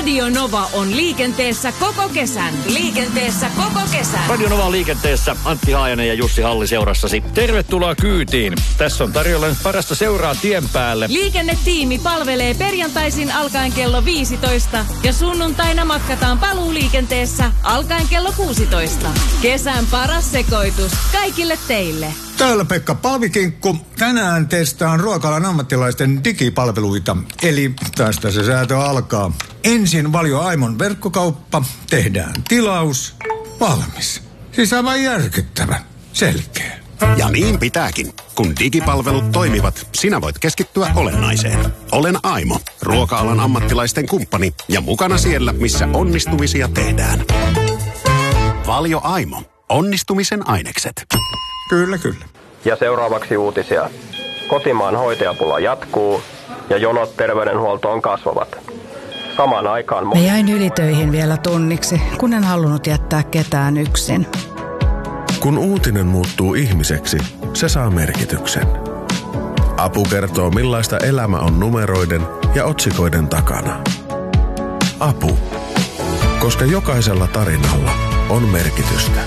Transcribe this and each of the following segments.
Radio Nova on liikenteessä koko kesän. Liikenteessä koko kesän. Radio Nova on liikenteessä. Antti Haajanen ja Jussi Halli seurassasi. Tervetuloa kyytiin. Tässä on tarjolla parasta seuraa tien päälle. Liikennetiimi palvelee perjantaisin alkaen kello 15 ja sunnuntaina matkataan paluuliikenteessä alkaen kello 16. Kesän paras sekoitus kaikille teille. Täällä Pekka Palvikinkku. Tänään testaan ruoka-alan ammattilaisten digipalveluita. Eli tästä se säätö alkaa. Ensin Valio Aimon verkkokauppa. Tehdään tilaus. Valmis. Siis aivan järkyttävä. Selkeä. Ja niin pitääkin. Kun digipalvelut toimivat, sinä voit keskittyä olennaiseen. Olen Aimo, ruoka-alan ammattilaisten kumppani ja mukana siellä, missä onnistumisia tehdään. Valio Aimo. Onnistumisen ainekset. Kyllä, kyllä. Ja seuraavaksi uutisia. Kotimaan hoitajapula jatkuu ja jonot terveydenhuoltoon kasvavat. Samaan aikaan... Me jäin ylitöihin vielä tunniksi, kun en halunnut jättää ketään yksin. Kun uutinen muuttuu ihmiseksi, se saa merkityksen. Apu kertoo, millaista elämä on numeroiden ja otsikoiden takana. Apu. Koska jokaisella tarinalla on merkitystä.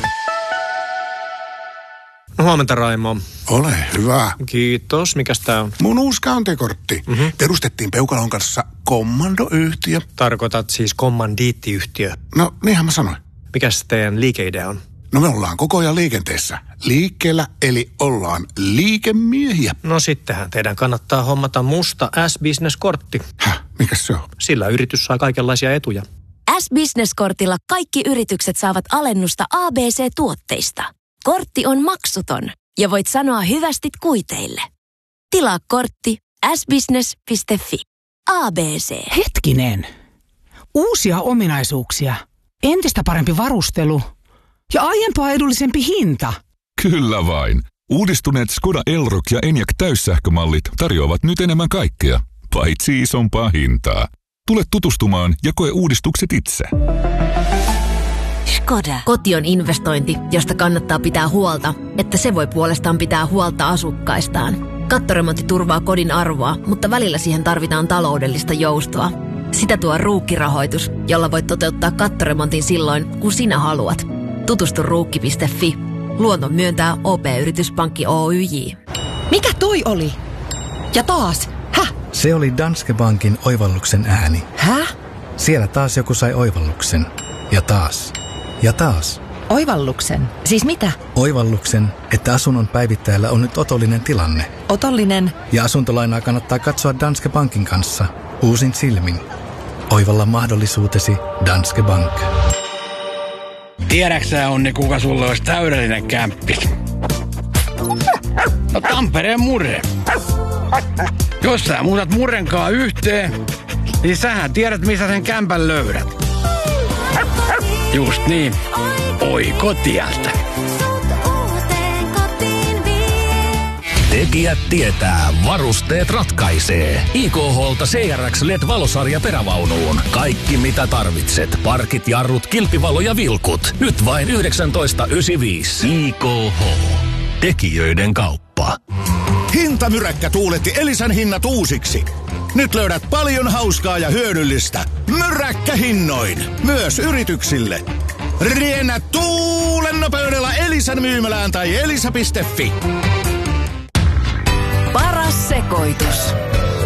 Huomenta, Raimo. Ole hyvä. Kiitos. Mikäs tää on? Mun uusi käyntikortti. Perustettiin Peukalon kanssa kommandoyhtiö. Tarkoitat siis kommandiittiyhtiö. No, niinhän mä sanoin. Mikäs teidän liikeidea on? No me ollaan koko ajan liikenteessä. Liikkeellä, eli ollaan liikemiehiä. No sittenhän teidän kannattaa hommata musta S-Business-kortti. Mikäs se on? Sillä yritys saa kaikenlaisia etuja. S-Business-kortilla kaikki yritykset saavat alennusta ABC-tuotteista. Kortti on maksuton ja voit sanoa hyvästit kuiteille. Tilaa kortti sbusiness.fi. ABC. Hetkinen. Uusia ominaisuuksia. Entistä parempi varustelu. Ja aiempaa edullisempi hinta. Kyllä vain. Uudistuneet Skoda Elroq ja Enyaq täyssähkömallit tarjoavat nyt enemmän kaikkea, paitsi isompaa hintaa. Tule tutustumaan ja koe uudistukset itse. Skoda. Koti on investointi, josta kannattaa pitää huolta, että se voi puolestaan pitää huolta asukkaistaan. Kattoremontti turvaa kodin arvoa, mutta välillä siihen tarvitaan taloudellista joustoa. Sitä tuo Ruukki-rahoitus, jolla voit toteuttaa kattoremontin silloin, kun sinä haluat. Tutustu ruukki.fi. Luoton myöntää OP-yrityspankki Oyj. Mikä toi oli? Ja taas? Häh? Se oli Danske Bankin oivalluksen ääni. Häh? Siellä taas joku sai oivalluksen. Ja taas. Ja taas. Oivalluksen? Siis mitä? Oivalluksen, että asunnon päivittäjällä on nyt otollinen tilanne. Otollinen? Ja asuntolainaa kannattaa katsoa Danske Bankin kanssa. Uusin silmin. Oivalla mahdollisuutesi Danske Bank. Tiedäksä, Onni, kuka sulle olisi täydellinen kämppis? No Tampereen Murre. Jos sä muutat Murrenkaa yhteen, niin sähän tiedät, missä sen kämpän löydät. Just niin. Oi kotialta. Tekijät tietää, varusteet ratkaisee. IKH:lta CRX LED-valosarja perävaunuun. Kaikki mitä tarvitset. Parkit, jarrut, kilpivalo ja vilkut. Nyt vain 19,95. IKH. Tekijöiden kauppa. Hintamyräkkä tuuletti Elisan hinnat uusiksi. Nyt löydät paljon hauskaa ja hyödyllistä. Myräkkähinnoin. Myös yrityksille. Riennä tuulen nopeudella Elisan myymälään tai elisa.fi. Paras sekoitus.